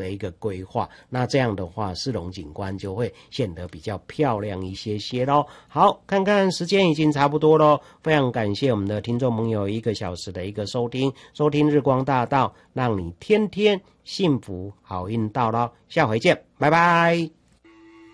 的一个规划，那这样的话市容景观就会显得比较漂亮一些些咯。好，看看时间已经差不多咯，非常感谢我们的听众朋友1个小时的一个收听日光大道，让你天天幸福好运到咯，下回见，拜拜。